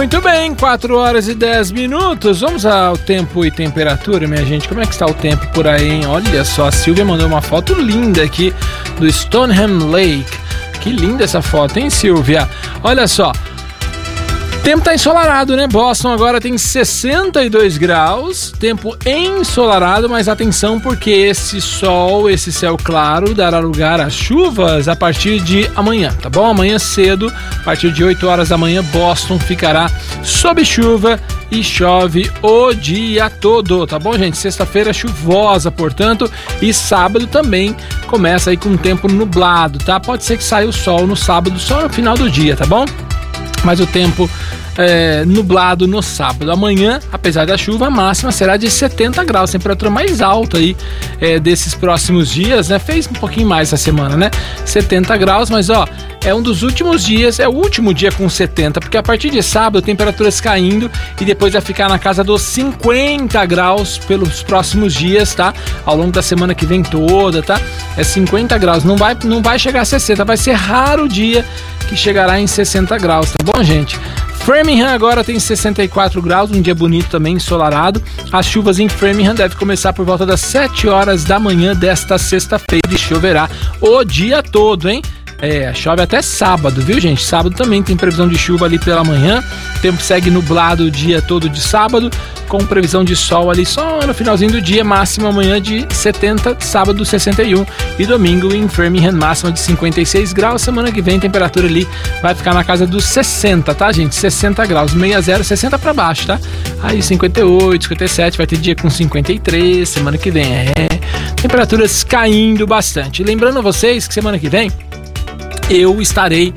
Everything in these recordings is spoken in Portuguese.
Muito bem, 4 horas e 10 minutos. Vamos ao tempo e temperatura, minha gente. Como é que está o tempo por aí, hein? Olha só, a Silvia mandou uma foto linda aqui do Stoneham Lake. Que linda essa foto, hein, Silvia? Olha só. O tempo tá ensolarado, né? Boston agora tem 62 graus, tempo ensolarado, mas atenção porque esse sol, esse céu claro dará lugar a chuvas a partir de amanhã, tá bom? Amanhã cedo, a partir de 8 horas da manhã, Boston ficará sob chuva e chove o dia todo, tá bom, gente? Sexta-feira chuvosa, portanto, e sábado também começa aí com um tempo nublado, tá? Pode ser que saia o sol no sábado, só no final do dia, tá bom? Mas o tempo nublado no sábado. Amanhã, apesar da chuva, a máxima será de 70 graus, temperatura mais alta aí desses próximos dias, né? Fez um pouquinho mais essa semana, né? 70 graus, mas ó, é um dos últimos dias, é o último dia com 70, porque a partir de sábado, temperaturas caindo e depois vai ficar na casa dos 50 graus pelos próximos dias, tá? Ao longo da semana que vem toda, tá? É 50 graus, não vai chegar a 60, vai ser raro o dia que chegará em 60 graus, tá bom, gente? Framingham agora tem 64 graus, um dia bonito também, ensolarado. As chuvas em Framingham devem começar por volta das 7 horas da manhã desta sexta-feira e choverá o dia todo, hein? Chove até sábado, viu, gente? Sábado também tem previsão de chuva ali pela manhã. O tempo segue nublado o dia todo de sábado, com previsão de sol ali só no finalzinho do dia. Máxima amanhã de 70, sábado 61 e domingo em Framingham máxima de 56 graus. Semana que vem temperatura ali vai ficar na casa dos 60, tá, gente? 60 graus, 60, 60 pra baixo, tá? Aí 58, 57, vai ter dia com 53 semana que vem. Temperaturas caindo bastante. Lembrando a vocês que semana que vem eu estarei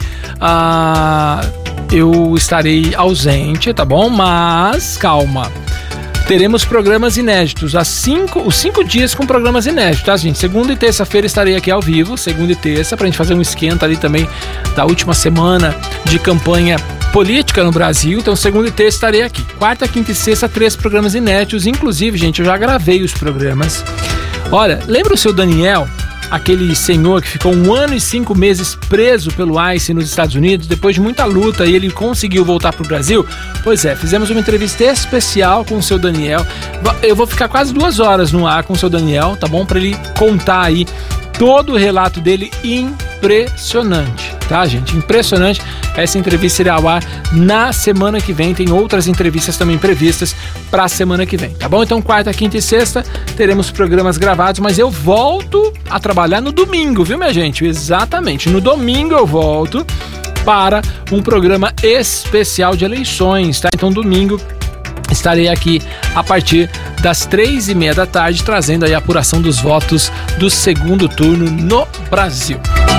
ausente, tá bom? Mas calma, teremos programas inéditos, os 5 dias com programas inéditos, tá, gente? Segunda e terça-feira estarei aqui ao vivo, segunda e terça, pra gente fazer um esquenta ali também da última semana de campanha política no Brasil. Então segunda e terça estarei aqui. Quarta, quinta e sexta, 3 programas inéditos. Inclusive, gente, eu já gravei os programas. Olha, lembra o seu Daniel? Aquele senhor que ficou 1 ano e 5 meses preso pelo ICE nos Estados Unidos, depois de muita luta, e ele conseguiu voltar para o Brasil? Pois é, fizemos uma entrevista especial com o seu Daniel. Eu vou ficar quase 2 horas no ar com o seu Daniel, tá bom? Para ele contar aí todo o relato dele, impressionante, tá, gente? Impressionante. Essa entrevista irá ao ar na semana que vem. Tem outras entrevistas também previstas para a semana que vem, tá bom? Então, quarta, quinta e sexta teremos programas gravados, mas eu volto a trabalhar no domingo, viu, minha gente? Exatamente, no domingo eu volto para um programa especial de eleições, tá? Então, domingo estarei aqui a partir das 3:30 da tarde, trazendo aí a apuração dos votos do segundo turno no Brasil.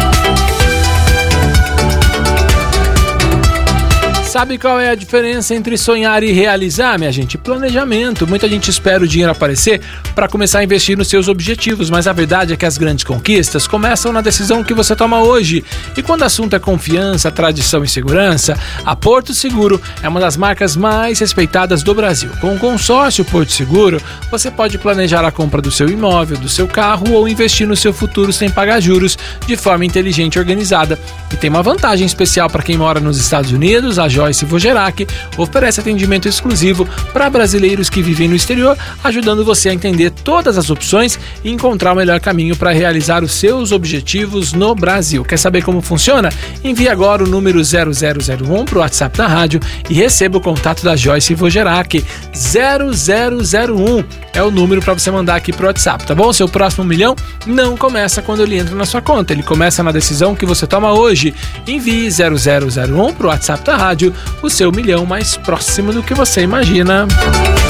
Sabe qual é a diferença entre sonhar e realizar, minha gente? Planejamento. Muita gente espera o dinheiro aparecer para começar a investir nos seus objetivos, mas a verdade é que as grandes conquistas começam na decisão que você toma hoje. E quando o assunto é confiança, tradição e segurança, a Porto Seguro é uma das marcas mais respeitadas do Brasil. Com o consórcio Porto Seguro, você pode planejar a compra do seu imóvel, do seu carro ou investir no seu futuro sem pagar juros de forma inteligente e organizada. E tem uma vantagem especial para quem mora nos Estados Unidos. A Joyce Vogerac oferece atendimento exclusivo para brasileiros que vivem no exterior, ajudando você a entender todas as opções e encontrar o melhor caminho para realizar os seus objetivos no Brasil. Quer saber como funciona? Envie agora o número 0001 para o WhatsApp da rádio e receba o contato da Joyce Vogerac. 0001 é o número para você mandar aqui para o WhatsApp, tá bom? Seu próximo milhão não começa quando ele entra na sua conta, ele começa na decisão que você toma hoje. Envie 0001 para o WhatsApp da rádio, o seu milhão mais próximo do que você imagina.